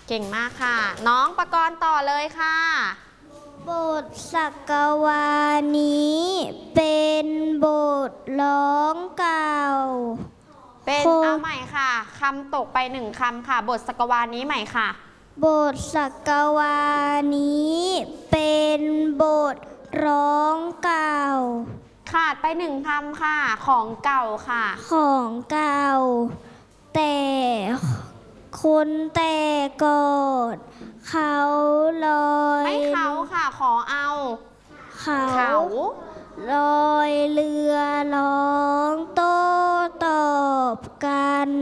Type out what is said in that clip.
เก่งมากค่ะ น้องประกรณ์ต่อเลยค่ะบทสักวานี้เป็นบทร้องเก่าเป็นเอาใหม่ค่ะคำตกไป1 คำค่ะบทสกวานี้ใหม่ค่ะบทสักวานี้เป็นบทร้องเก่าขาดไป1 คำค่ะของเก่าค่ะของเก่าแต่คนแต่ก่อนเขาลอยไม่เขาค่ะขอเอาเขาลอยเรือร้องต้